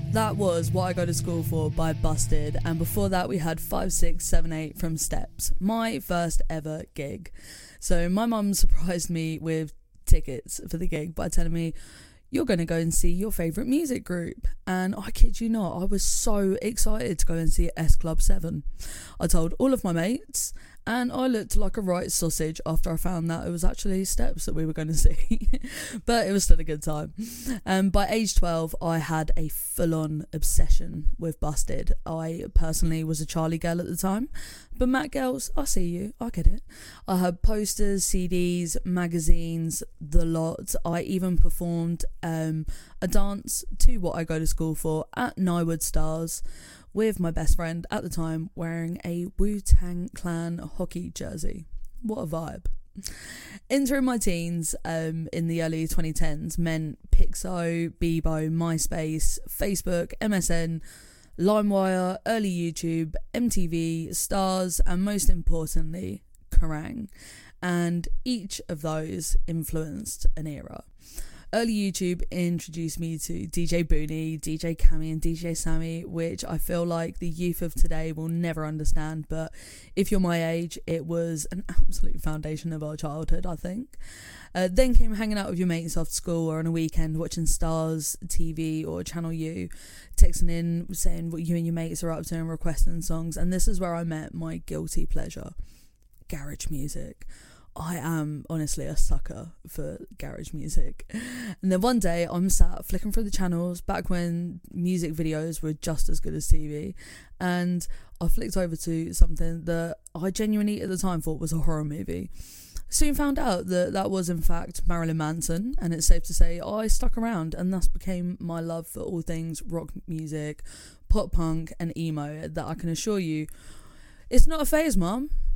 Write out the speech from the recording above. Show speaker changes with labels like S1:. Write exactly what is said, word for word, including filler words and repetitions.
S1: That was What I Go to School For by Busted, and before that we had five six seven eight from Steps, my first ever gig. So my mum surprised me with tickets for the gig by telling me, you're going to go and see your favourite music group. And I kid you not, I was so excited to go and see S Club seven. I told all of my mates, and I looked like a right sausage after I found that it was actually Steps that we were going to see. But it was still a good time. Um, by age twelve, I had a full-on obsession with Busted. I personally was a Charlie girl at the time. But Matt girls, I see you, I get it. I had posters, C Ds, magazines, the lot. I even performed um, a dance to What I Go to School For at Nywood Stars with my best friend at the time wearing a Wu-Tang Clan hockey jersey. What a vibe. Entering my teens um, in the early twenty tens meant Pixo, Bebo, MySpace, Facebook, M S N, LimeWire, early YouTube, M T V, Stars, and most importantly, Kerrang! And each of those influenced an era. Early YouTube introduced me to D J Booney, D J Cammy and D J Sammy, which I feel like the youth of today will never understand, but if you're my age, it was an absolute foundation of our childhood, I think. Uh, then came hanging out with your mates after school or on a weekend, watching Stars T V or Channel U, texting in, saying what you and your mates are up to and requesting songs, and this is where I met my guilty pleasure, garage music. I am honestly a sucker for garage music. And then one day I'm sat flicking through the channels back when music videos were just as good as T V, and I flicked over to something that I genuinely at the time thought was a horror movie. Soon found out that that was in fact Marilyn Manson, and it's safe to say I stuck around and thus became my love for all things rock music, pop punk and emo that I can assure you, it's not a phase, Mum.